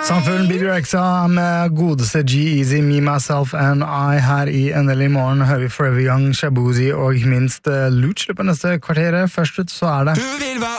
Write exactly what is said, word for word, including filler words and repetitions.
Samfunn Billy Rexa med godeste G-Eazy, Me, Myself and I. Her i Endelig morgen hører vi Forever Young, Shabuzi og ikke minst Luch på neste kvarteret. Først ut så er det Du vil være